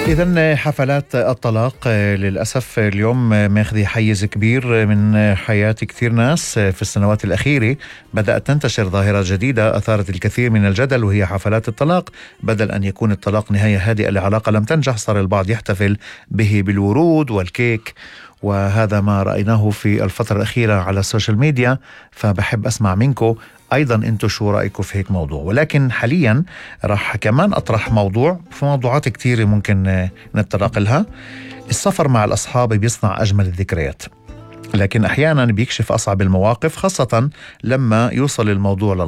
إذن حفلات الطلاق للأسف اليوم ماخذي حيز كبير من حياة كثير ناس. في السنوات الأخيرة بدأت تنتشر ظاهرة جديدة أثارت الكثير من الجدل، وهي حفلات الطلاق. بدل أن يكون الطلاق نهاية هادئة لعلاقة لم تنجح، صار البعض يحتفل به بالورود والكيك، وهذا ما رأيناه في الفترة الأخيرة على السوشيال ميديا. فبحب أسمع منكم أيضا أنتو شو رأيكم في هيك موضوع. ولكن حاليا راح كمان أطرح موضوع، في موضوعات كتيرة ممكن نتطرق لها. السفر مع الأصحاب بيصنع أجمل الذكريات، لكن أحيانا بيكشف أصعب المواقف، خاصة لما يوصل الموضوع